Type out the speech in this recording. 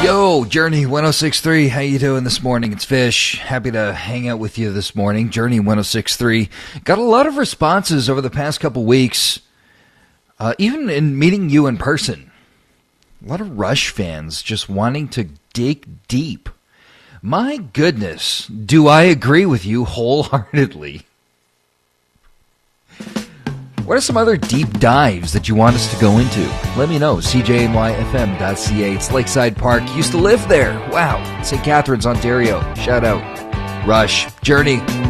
Yo, Journey 1063, how you doing this morning? It's Fish. Happy to hang out with you this morning. Journey 1063. Got a lot of responses over the past couple weeks, even in meeting you in person. A lot of Rush fans just wanting to dig deep. My goodness, do I agree with you wholeheartedly. What are some other deep dives that you want us to go into? Let me know. CJNYFM.ca. It's Lakeside Park. Used to live there. Wow. St. Catharines, Ontario. Shout out. Rush. Journey